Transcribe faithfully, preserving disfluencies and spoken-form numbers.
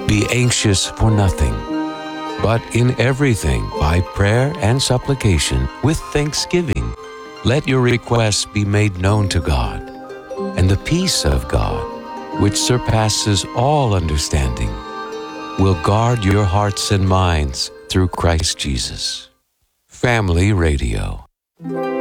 Be anxious for nothing, but in everything, by prayer and supplication, with thanksgiving, let your requests be made known to God. And the peace of God, which surpasses all understanding, will guard your hearts and minds through Christ Jesus. Family Radio.